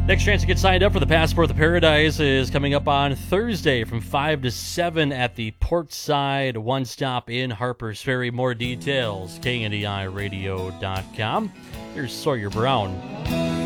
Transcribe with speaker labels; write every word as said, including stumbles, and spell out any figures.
Speaker 1: Next chance to get signed up for the Passport to Paradise is coming up on Thursday from five to seven at the Portside One Stop in Harpers Ferry. More details, K N D I radio dot com. Here's Sawyer Brown.